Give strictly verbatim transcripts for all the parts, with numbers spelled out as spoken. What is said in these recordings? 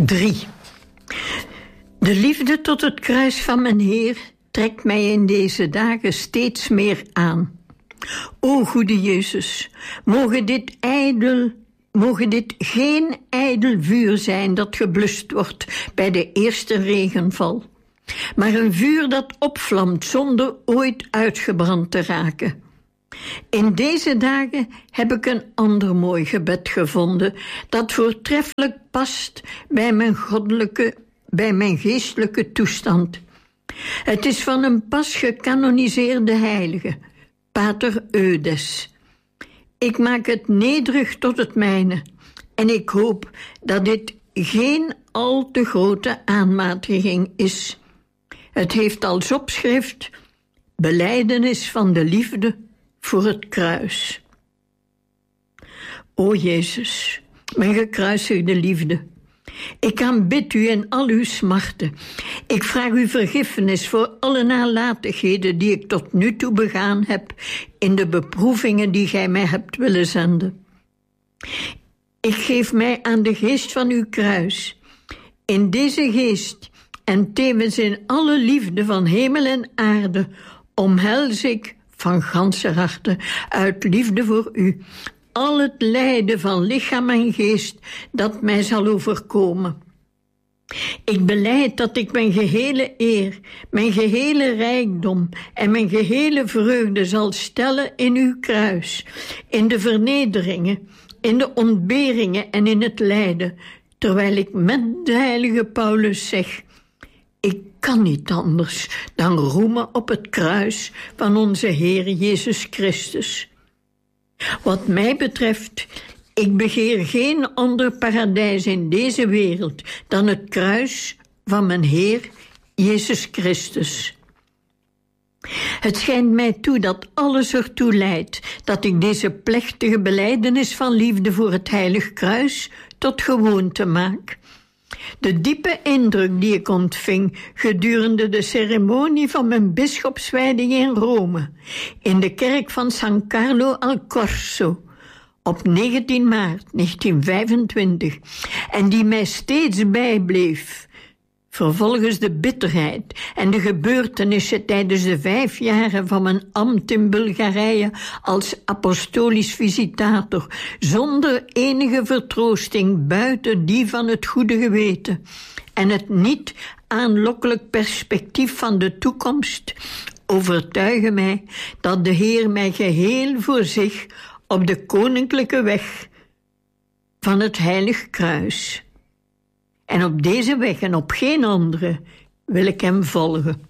drie. De liefde tot het kruis van mijn Heer trekt mij in deze dagen steeds meer aan. O goede Jezus, mogen dit ijdel, mogen dit geen ijdel vuur zijn dat geblust wordt bij de eerste regenval, maar een vuur dat opvlamt zonder ooit uitgebrand te raken. In deze dagen heb ik een ander mooi gebed gevonden dat voortreffelijk past bij mijn goddelijke, bij mijn geestelijke toestand. Het is van een pas gecanoniseerde heilige, Pater Eudes. Ik maak het nederig tot het mijne en ik hoop dat dit geen al te grote aanmatiging is. Het heeft als opschrift belijdenis van de liefde voor het kruis. O Jezus, mijn gekruisigde liefde, ik aanbid u in al uw smarten. Ik vraag u vergiffenis voor alle nalatigheden die ik tot nu toe begaan heb in de beproevingen die gij mij hebt willen zenden. Ik geef mij aan de geest van uw kruis. In deze geest en tevens in alle liefde van hemel en aarde omhels ik van ganser harte uit liefde voor u al het lijden van lichaam en geest dat mij zal overkomen. Ik belijd dat ik mijn gehele eer, mijn gehele rijkdom en mijn gehele vreugde zal stellen in uw kruis, in de vernederingen, in de ontberingen en in het lijden, terwijl ik met de heilige Paulus zeg: ik kan niet anders dan roemen op het kruis van onze Heer Jezus Christus. Wat mij betreft, ik begeer geen ander paradijs in deze wereld dan het kruis van mijn Heer Jezus Christus. Het schijnt mij toe dat alles ertoe leidt dat ik deze plechtige belijdenis van liefde voor het heilig kruis tot gewoonte maak. De diepe indruk die ik ontving gedurende de ceremonie van mijn bisschopswijding in Rome, in de kerk van San Carlo al Corso, op negentien maart negentien vijfentwintig, en die mij steeds bijbleef, vervolgens de bitterheid en de gebeurtenissen tijdens de vijf jaren van mijn ambt in Bulgarije als apostolisch visitator, zonder enige vertroosting buiten die van het goede geweten en het niet aanlokkelijk perspectief van de toekomst, overtuigen mij dat de Heer mij geheel voor zich op de koninklijke weg van het heilig kruis. En op deze weg en op geen andere wil ik hem volgen.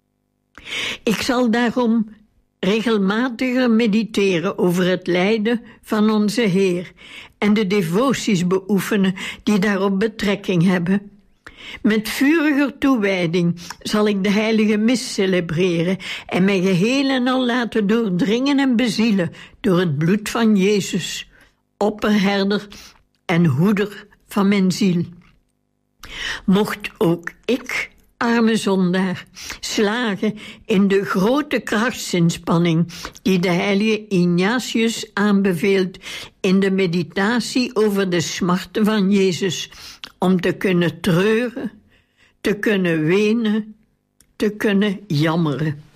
Ik zal daarom regelmatiger mediteren over het lijden van onze Heer en de devoties beoefenen die daarop betrekking hebben. Met vuriger toewijding zal ik de heilige mis celebreren en mij geheel en al laten doordringen en bezielen door het bloed van Jezus, opperherder en hoeder van mijn ziel. Mocht ook ik, arme zondaar, slagen in de grote krachtsinspanning die de heilige Ignatius aanbeveelt in de meditatie over de smarten van Jezus, om te kunnen treuren, te kunnen wenen, te kunnen jammeren.